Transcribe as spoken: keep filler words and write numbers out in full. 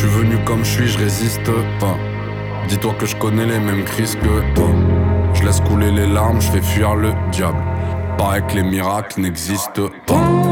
suis venu comme je suis, je résiste pas. Dis-toi que je connais les mêmes crises que toi. Je laisse couler les larmes, je fais fuir le diable. Paraît que les miracles n'existent pas.